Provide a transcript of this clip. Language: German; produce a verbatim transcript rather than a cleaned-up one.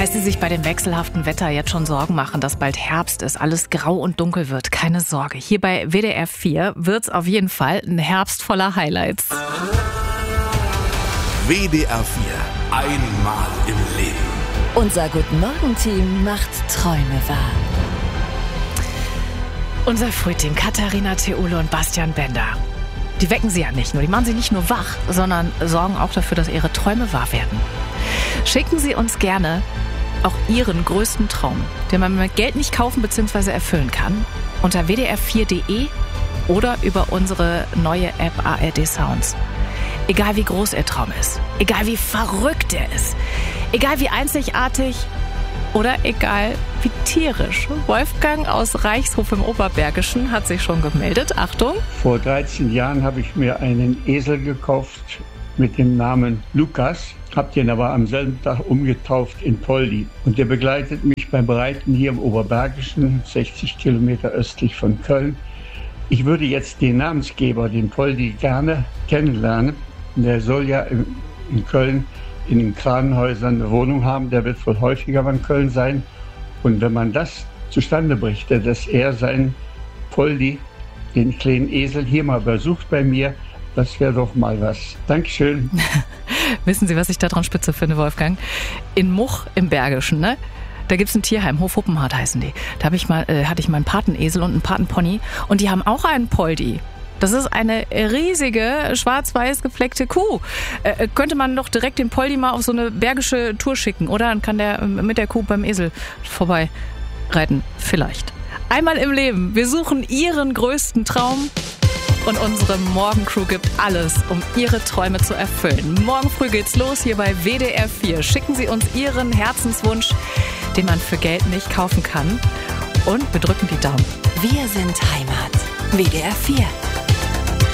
Falls Sie sich bei dem wechselhaften Wetter jetzt schon Sorgen machen, dass bald Herbst ist, alles grau und dunkel wird, keine Sorge. Hier bei W D R vier wird's auf jeden Fall ein Herbst voller Highlights. W D R vier, einmal im Leben. Unser Guten-Morgen-Team macht Träume wahr. Unser Frühteam Katharina Theule und Bastian Bender. Die wecken Sie ja nicht nur, die machen Sie nicht nur wach, sondern sorgen auch dafür, dass Ihre Träume wahr werden. Schicken Sie uns gerne auch Ihren größten Traum, den man mit Geld nicht kaufen bzw. erfüllen kann, unter w d r vier punkt d e oder über unsere neue App A R D Sounds. Egal wie groß Ihr Traum ist, egal wie verrückt er ist, egal wie einzigartig oder egal wie tierisch. Wolfgang aus Reichshof im Oberbergischen hat sich schon gemeldet. Achtung! Vor dreizehn Jahren habe ich mir einen Esel gekauft mit dem Namen Lukas. Hab den aber am selben Tag umgetauft in Poldi. Und der begleitet mich beim Reiten hier im Oberbergischen, sechzig Kilometer östlich von Köln. Ich würde jetzt den Namensgeber, den Poldi, gerne kennenlernen. Der soll ja in, in Köln in den Kranenhäusern eine Wohnung haben. Der wird wohl häufiger in Köln sein. Und wenn man das zustande brächte, dass er seinen Poldi, den kleinen Esel, hier mal besucht bei mir, das wäre doch mal was. Dankeschön. Wissen Sie, was ich da dran spitze finde, Wolfgang? In Much im Bergischen, ne? Da gibt's ein Tierheim, Hof Huppenhardt heißen die. Da hab ich mal, äh, hatte ich mal einen Patenesel und einen Patenpony und die haben auch einen Poldi. Das ist eine riesige, schwarz-weiß gefleckte Kuh. Äh, könnte man doch direkt den Poldi mal auf so eine bergische Tour schicken, oder? Dann kann der mit der Kuh beim Esel vorbei reiten. Vielleicht. Einmal im Leben. Wir suchen Ihren größten Traum. Und unsere Morgencrew gibt alles, um Ihre Träume zu erfüllen. Morgen früh geht's los hier bei W D R vier. Schicken Sie uns Ihren Herzenswunsch, den man für Geld nicht kaufen kann. Und wir drücken die Daumen. Wir sind Heimat. W D R vier.